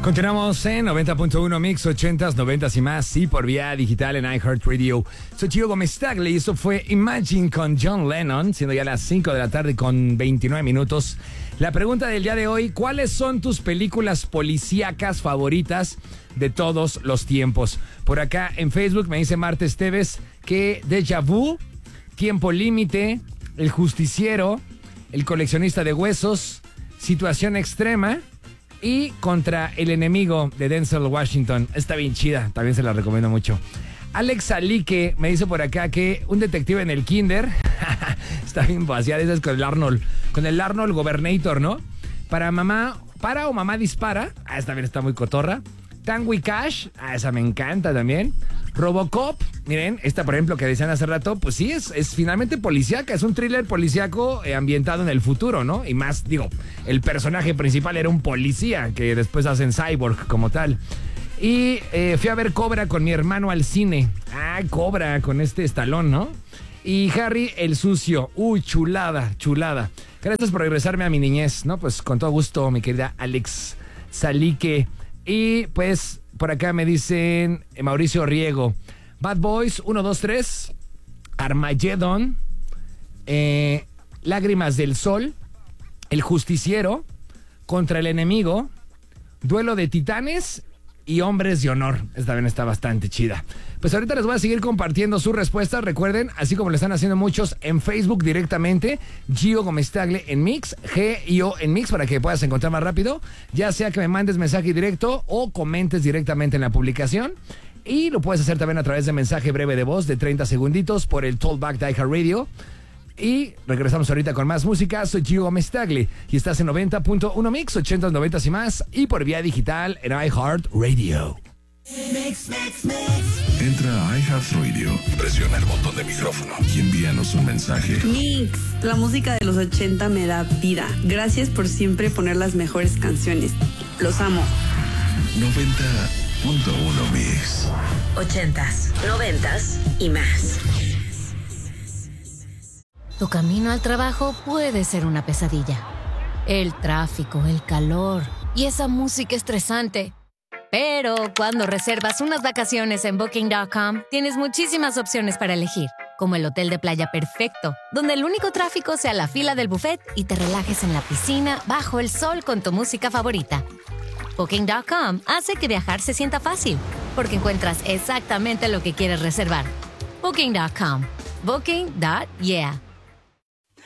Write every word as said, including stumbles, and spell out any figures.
Continuamos en noventa punto uno Mix, ochentas, noventas y más, sí, por vía digital en iHeartRadio. Soy Gio Gómez Tagle y esto fue Imagine con John Lennon, siendo ya las cinco de la tarde con veintinueve minutos. La pregunta del día de hoy, ¿cuáles son tus películas policíacas favoritas de todos los tiempos? Por acá en Facebook me dice Marta Esteves que Déjà Vu, Tiempo Límite, El Justiciero, El Coleccionista de Huesos, Situación Extrema y Contra el Enemigo de Denzel Washington. Está bien chida, también se la recomiendo mucho. Alex Alique me dice por acá que Un detective en el kinder. Está bien vaciada, esa es con el Arnold. Con el Arnold Governator, ¿no? Para mamá, para o mamá dispara. Ah, esta también está muy cotorra. Tango y Cash. Ah, esa me encanta también. Robocop. Miren, esta por ejemplo que decían hace rato, pues sí, es, es finalmente policíaca. Es un thriller policíaco eh, ambientado en el futuro, ¿no? Y más, digo, el personaje principal era un policía que después hacen cyborg como tal. Y eh, fui a ver Cobra con mi hermano al cine. Ah, Cobra con este Stallone, ¿no? Y Harry el Sucio. Uy, chulada, chulada. Gracias por regresarme a mi niñez, ¿no? Pues con todo gusto, mi querida Alex Salique. Y pues por acá me dicen eh, Mauricio Riego. Bad Boys uno, dos, tres. Armageddon. Eh, Lágrimas del Sol. El Justiciero. Contra el Enemigo. Duelo de Titanes. Y Hombres de Honor. Esta también está bastante chida. Pues ahorita les voy a seguir compartiendo sus respuestas. Recuerden, así como lo están haciendo muchos en Facebook directamente, Gio Gómez Tagle en Mix, G I O en Mix, para que puedas encontrar más rápido. Ya sea que me mandes mensaje directo o comentes directamente en la publicación. Y lo puedes hacer también a través de mensaje breve de voz de treinta segunditos por el Talkback de iHeartRadio. Y regresamos ahorita con más música. Soy Gio Gómez Tagle y estás en noventa punto uno Mix, ochentas, noventas y más, y por vía digital en iHeartRadio. Mix, mix, mix. Entra a iHeartRadio, presiona el botón de micrófono y envíanos un mensaje. Mix, la música de los ochenta me da vida. Gracias por siempre poner las mejores canciones. Los amo. noventa punto uno Mix. Ochentas, noventas y más. Tu camino al trabajo puede ser una pesadilla. El tráfico, el calor y esa música estresante. Pero cuando reservas unas vacaciones en Booking punto com, tienes muchísimas opciones para elegir, como el hotel de playa perfecto, donde el único tráfico sea la fila del buffet y te relajes en la piscina bajo el sol con tu música favorita. Booking punto com hace que viajar se sienta fácil, porque encuentras exactamente lo que quieres reservar. Booking punto com. Booking punto yeah.